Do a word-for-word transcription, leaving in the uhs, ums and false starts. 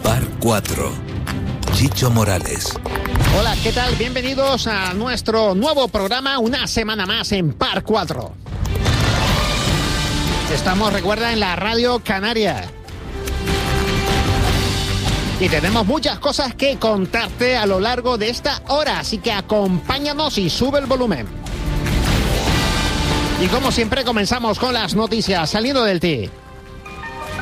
Par cuatro. Chicho Morales. Hola, ¿qué tal? Bienvenidos a nuestro nuevo programa, una semana más en Par cuatro. Estamos, recuerda, en la Radio Canaria. Y tenemos muchas cosas que contarte a lo largo de esta hora, así que acompáñanos y sube el volumen. Y como siempre comenzamos con las noticias saliendo del T I.